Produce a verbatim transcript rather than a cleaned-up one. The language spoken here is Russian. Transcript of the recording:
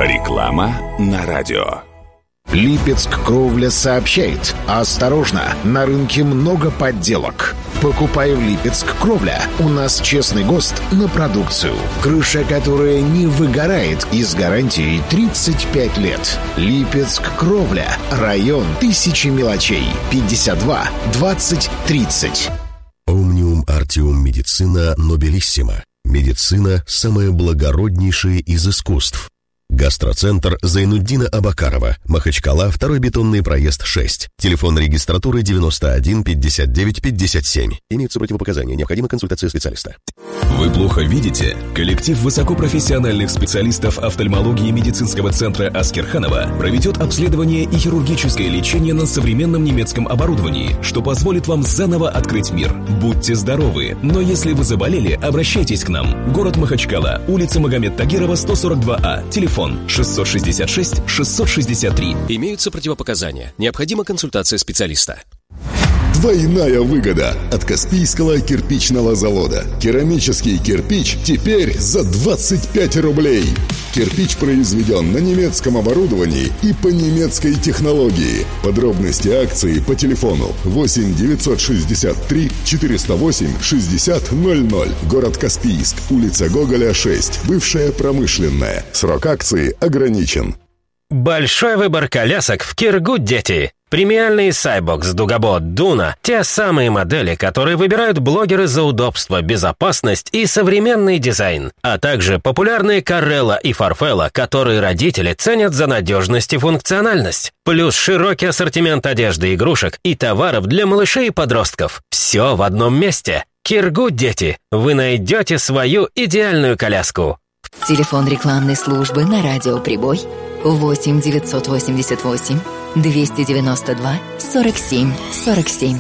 Реклама на радио. Липецк Кровля сообщает: осторожно, на рынке много подделок. Покупай в Липецк Кровля. У нас честный ГОСТ на продукцию. Крыша, которая не выгорает, и с гарантией тридцать пять лет. Липецк Кровля. Район Тысячи мелочей. пятьдесят два двадцать тридцать. Omnium Artium Медицина Нобелиссима. Медицина – самое благороднейшее из искусств. Гастроцентр Зайнуддина Абакарова, Махачкала, второй бетонный проезд шесть. Телефон регистратуры девяносто один пятьдесят девять пятьдесят семь. Имеются противопоказания. Необходима консультация специалиста. Вы плохо видите? Коллектив высокопрофессиональных специалистов офтальмологии медицинского центра Аскерханова проведет обследование и хирургическое лечение на современном немецком оборудовании, что позволит вам заново открыть мир. Будьте здоровы, но если вы заболели, обращайтесь к нам. Город Махачкала, улица Магомед Тагирова, сто сорок два А, телефон шестьсот шестьдесят шесть шестьсот шестьдесят три. Имеются противопоказания. Необходима консультация специалиста. Двойная выгода от Каспийского кирпичного завода. Керамический кирпич теперь за двадцать пять рублей. Кирпич произведен на немецком оборудовании и по немецкой технологии. Подробности акции по телефону восемь девятьсот шестьдесят три четыреста восемь шестьдесят ноль ноль. Город Каспийск, улица Гоголя, шесть. Бывшая промышленная. Срок акции ограничен. Большой выбор колясок в Киргуд, дети. Премиальные Сайбокс, Дугабот, Дуна – те самые модели, которые выбирают блогеры за удобство, безопасность и современный дизайн. А также популярные Карелла и Фарфелла, которые родители ценят за надежность и функциональность. Плюс широкий ассортимент одежды, игрушек и товаров для малышей и подростков. Все в одном месте. Киргуд, дети. Вы найдете свою идеальную коляску. Телефон рекламной службы на радио «Прибой» восемь девятьсот восемьдесят восемь двести девяносто два сорок семь сорок семь.